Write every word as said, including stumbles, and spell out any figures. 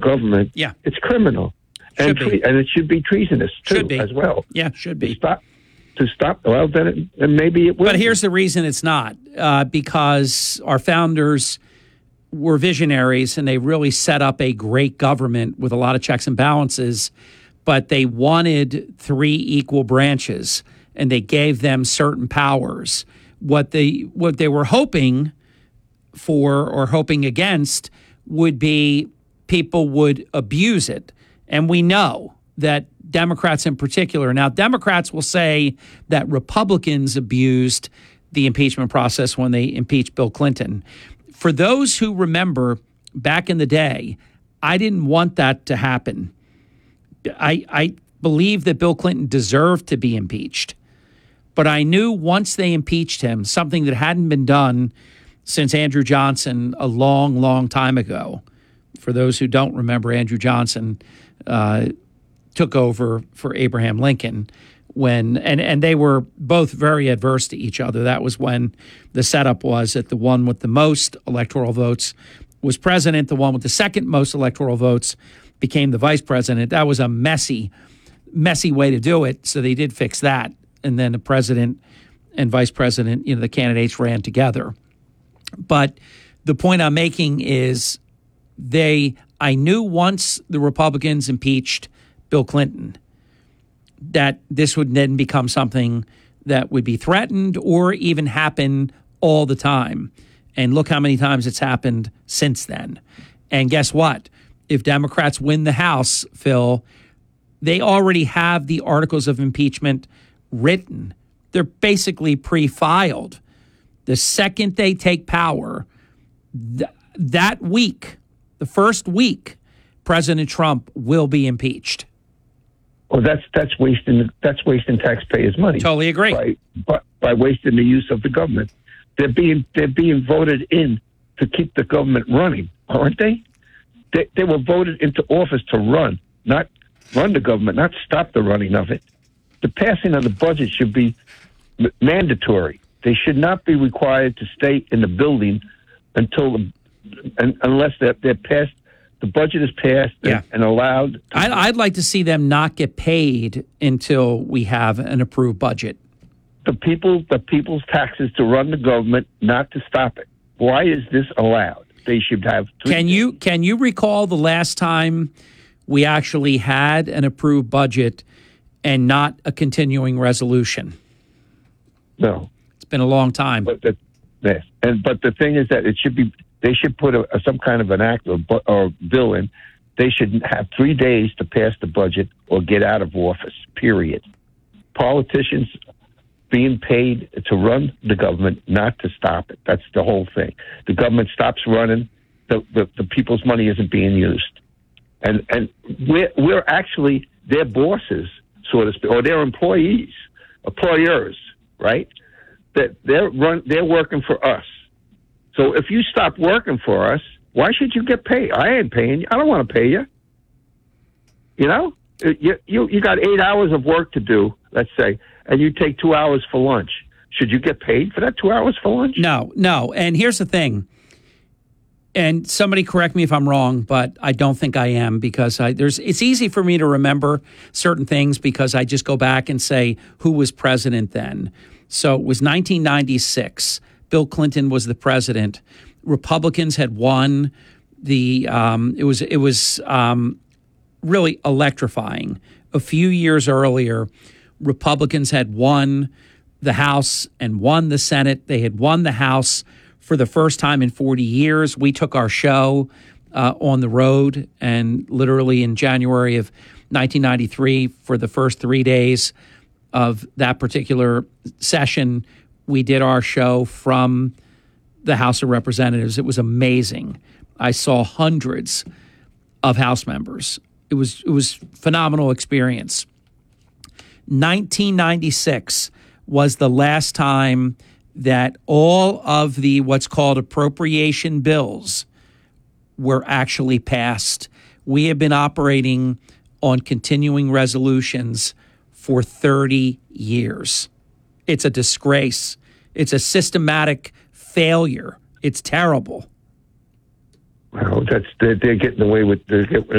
government, yeah. it's criminal. And, tre- and it should be treasonous, too, should be. as well. Yeah, should be. To stop, to stop well, then, it, then maybe it will. But here's the reason it's not, uh, because our founders were visionaries, and they really set up a great government with a lot of checks and balances, but they wanted three equal branches, and they gave them certain powers. What they what they were hoping for or hoping against would be people would abuse it. And we know that Democrats in particular, now Democrats will say that Republicans abused the impeachment process when they impeached Bill Clinton. For those who remember back in the day, I didn't want that to happen. I, I believe that Bill Clinton deserved to be impeached. But I knew once they impeached him, something that hadn't been done since Andrew Johnson a long, long time ago. For those who don't remember, Andrew Johnson uh, took over for Abraham Lincoln when, and, and they were both very adverse to each other. That was when the setup was that the one with the most electoral votes was president, the one with the second most electoral votes became the vice president. That was a messy, messy way to do it. So they did fix that. And then the president and vice president, you know, the candidates ran together. But the point I'm making is they, I knew once the Republicans impeached Bill Clinton that this would then become something that would be threatened or even happen all the time. And look how many times it's happened since then. And guess what? If Democrats win the House, Phil, they already have the articles of impeachment written. They're basically pre-filed. The second they take power, th- that week, the first week, President Trump will be impeached. Well, that's that's wasting that's wasting taxpayers' money. Totally agree. By, by, by wasting the use of the government, they're being they're being voted in to keep the government running, aren't they? They, they were voted into office to run, not run the government, not stop the running of it. The passing of the budget should be m- mandatory. They should not be required to stay in the building until the, and, unless they're, they're passed. The budget is passed yeah. and, and allowed. I'd, I'd like to see them not get paid until we have an approved budget. The people, the people's taxes to run the government, not to stop it. Why is this allowed? They should have. Three can you can you recall the last time we actually had an approved budget and not a continuing resolution? No, it's been a long time. But the, yes. and but the thing is that it should be. They should put a, a, some kind of an act or, or bill in. They should have three days to pass the budget or get out of office, period. Politicians being paid to run the government, not to stop it. That's the whole thing. The government stops running, the, the, the people's money isn't being used. And and we're, we're actually their bosses, so to speak, or their employees, employers, right? That they're run, they're working for us. So if you stop working for us, why should you get paid? I ain't paying you. I don't want to pay you. You know, you, you you got eight hours of work to do, let's say, and you take two hours for lunch. Should you get paid for that two hours for lunch? No, no. And here's the thing. And somebody correct me if I'm wrong, but I don't think I am because I, there's. It's easy for me to remember certain things because I just go back and say who was president then. So it was nineteen ninety-six. Bill Clinton was the president. Republicans had won the. Um, it was it was um, really electrifying. A few years earlier, Republicans had won the House and won the Senate. They had won the House for the first time in forty years. We took our show uh, on the road, and literally in January of nineteen ninety-three, for the first three days of that particular session, we did our show from the House of Representatives. It was amazing. I saw hundreds of House members. It was it was phenomenal experience. nineteen ninety-six was the last time that all of the what's called appropriation bills were actually passed. We have been operating on continuing resolutions for thirty years. It's a disgrace. It's a systematic failure. It's terrible. Well, that's they're, they're getting away with they're getting